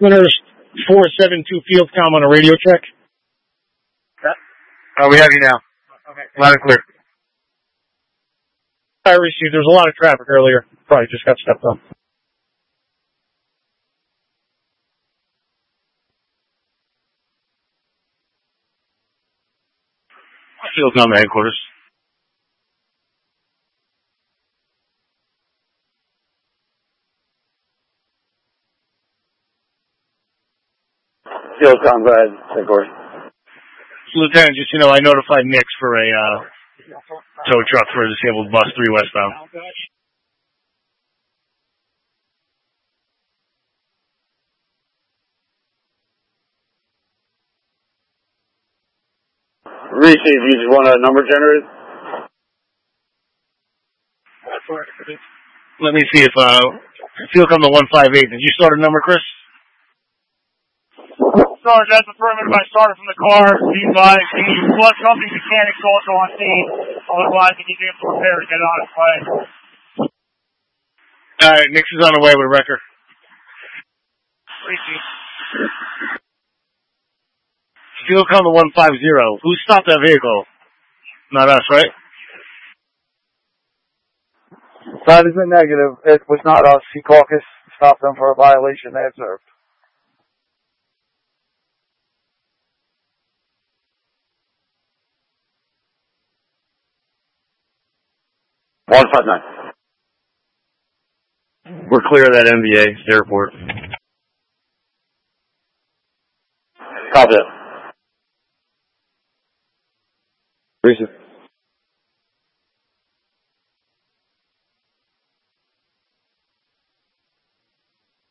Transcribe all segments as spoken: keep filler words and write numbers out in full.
Winners four seven two Fieldcom on a radio check. Uh, we have you now. Okay. Loud and clear. I received. There's a lot of traffic earlier. Probably just got stepped on. Fieldcom headquarters. Fieldcom, go ahead, headquarters. Lieutenant, just, you know, I notified Nix for a uh, tow truck for a disabled bus three westbound. Received. You just want a number generated? Let me see if, uh, Fieldcom the one five eight. Did you start a number, Chris? Sarge, that's affirmative. I started from the car. Be advised, the bus company mechanics also on scene. Otherwise, if you need to repair to get on its way. Alright, Nix is on the way with Wrecker. Fieldcom the one five zero. Who stopped that vehicle? Not us, right? That is a negative. It was not us. Sea Caucus stopped them for a violation they observed. one five nine. We're clear of that M B A airport. Copy that. Receive.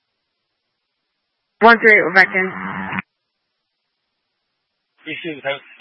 One three, we're back in. Receive.